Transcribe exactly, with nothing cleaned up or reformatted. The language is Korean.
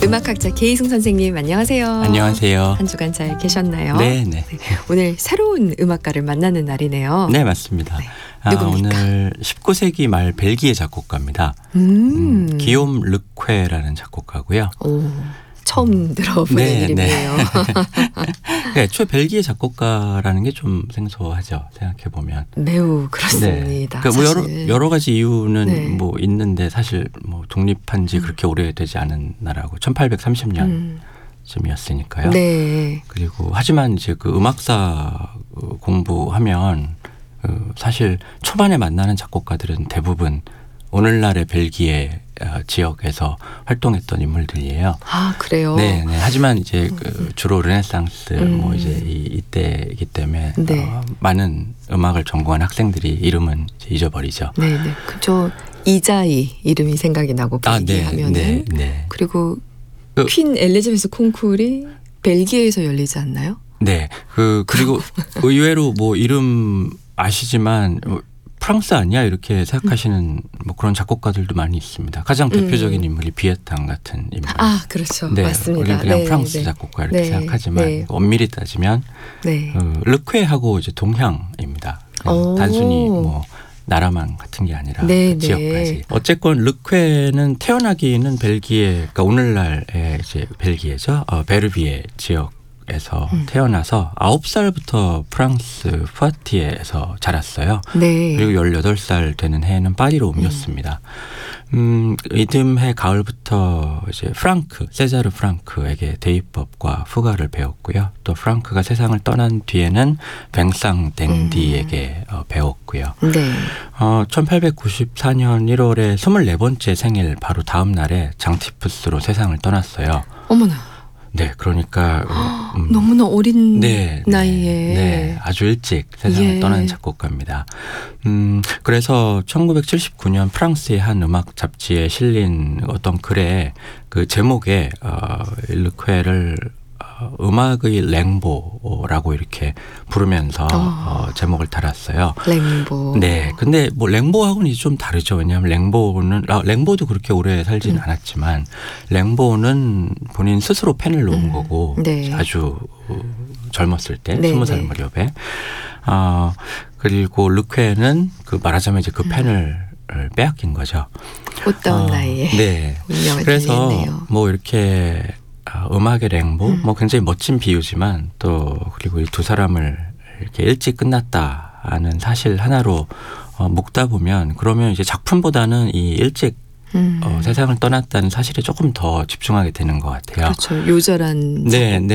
음악학자 계희승 선생님 안녕하세요. 안녕하세요. 한 주간 잘 계셨나요? 네, 네. 오늘 새로운 음악가를 만나는 날이네요. 네, 맞습니다. 네. 아, 누굽니까? 오늘 십구 세기 말 벨기에 작곡가입니다. 음. 음, 기욤 르퀘라는 작곡가고요. 오, 처음 들어보는 네, 이름이에요. 네, 애초에 벨기에 작곡가라는 게 좀 생소하죠. 생각해 보면. 매우 그렇습니다. 네. 그러니까 뭐 여러 사실. 여러 가지 이유는 네. 뭐 있는데 사실 뭐 독립한 지 음. 그렇게 오래되지 않은 나라고 천팔백삼십 음. 년쯤이었으니까요. 네. 그리고 하지만 이제 그 음악사 공부하면 그 사실 초반에 만나는 작곡가들은 대부분 오늘날의 벨기에 지역에서 활동했던 인물들이에요. 아 그래요. 네, 네. 하지만 이제 그 주로 르네상스 음. 뭐 이제 이, 이때이기 때문에 네. 어, 많은 음악을 전공한 학생들이 이름은 이제 잊어버리죠. 네네. 그저 이자이 이름이 생각이 나고 아, 벨기에 네, 하면은 네, 네. 그리고 그- 퀸 엘리자베스 콩쿠르이 벨기에에서 열리지 않나요? 네. 그 그리고 의외로 뭐 이름 아시지만 프랑스 아니야 이렇게 생각하시는 뭐 그런 작곡가들도 많이 있습니다. 가장 대표적인 음. 인물이 비에탕 같은 인물. 아 그렇죠. 네, 맞습니다. 우리는 그냥 네, 프랑스 네. 작곡가 이렇게 네, 생각하지만 네. 엄밀히 따지면 네. 어, 르퀘하고 이제 동향입니다. 그냥 오. 단순히 뭐 나라만 같은 게 아니라 네, 그 지역까지. 네. 어쨌건 르퀘는 태어나기는 벨기에, 그러니까 오늘날의 이제 벨기에죠. 어, 베르비에 지역에서 음. 태어나서 아홉 살부터 프랑스 푸아티에에서 자랐어요. 네. 그리고 열여덟 살 되는 해에는 파리로 옮겼습니다. 음, 이듬해 가을부터 이제 프랑크, 세자르 프랑크에게 대입법과 후가를 배웠고요. 또 프랑크가 세상을 떠난 뒤에는 뱅상 댕디에게 어, 배웠고요. 네. 어, 천팔백구십사 년 일월에 스물네 번째 생일 바로 다음 날에 장티푸스로 세상을 떠났어요. 어머나. 네, 그러니까 어, 음, 너무나 어린 네, 나이에. 네, 네, 아주 일찍 세상을 예. 떠나는 작곡가입니다. 음, 그래서 천구백칠십구 년 프랑스의 한 음악 잡지에 실린 어떤 글에 그 제목에 어, 르퀘를 어, 음악의 랭보라고 이렇게 부르면서 어. 어, 제목을 달았어요. 랭보. 네, 근데 뭐 랭보하고는 좀 다르죠. 왜냐하면 랭보는 아, 랭보도 그렇게 오래 살지는 음. 않았지만 랭보는 본인 스스로 펜을 놓은 음. 거고 네. 아주 어, 젊었을 때 네, 스무 살 네. 무렵에 아 그리고 르퀘는 그 말하자면 이제 그 음. 펜을 빼앗긴 거죠. 꽃다운 어, 나이에 네. 운명을 그래서 달리했네요. 뭐 이렇게 아, 음악의 랭보 음. 뭐 굉장히 멋진 비유지만 또 그리고 이 두 사람을 이렇게 일찍 끝났다는 사실 하나로 어, 묶다 보면 그러면 이제 작품보다는 이 일찍 음. 어, 세상을 떠났다는 사실에 조금 더 집중하게 되는 것 같아요. 그렇죠. 요절한 네, 네.